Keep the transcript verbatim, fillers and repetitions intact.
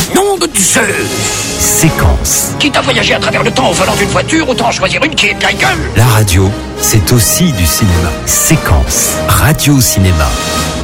Nom de Zeus! Séquence. Quitte à voyager à travers le temps au volant d'une voiture, autant choisir une qui est plein gueule. La radio, c'est aussi du cinéma. Séquence. Radio-cinéma.